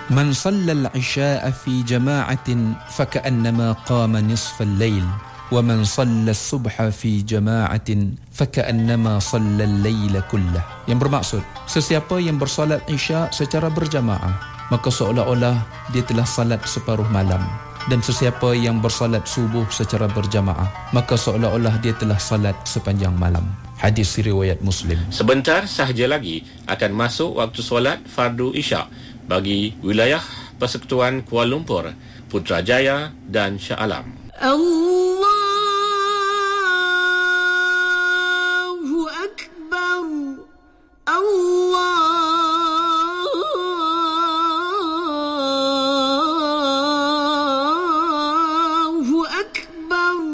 Man sallal isya'a fi jama'atin faka'annama qama nisfal lail wa man sallal subha fi jama'atin faka'annama sallal laila kullah. Yang bermaksud, sesiapa yang bersolat isya' secara berjamaah, maka seolah-olah dia telah salat separuh malam. Dan sesiapa yang bersolat subuh secara berjamaah, maka seolah-olah dia telah salat sepanjang malam. Hadis riwayat Muslim. Sebentar sahaja lagi akan masuk waktu solat fardu isya' bagi wilayah Persekutuan Kuala Lumpur, Putrajaya dan Shah Alam.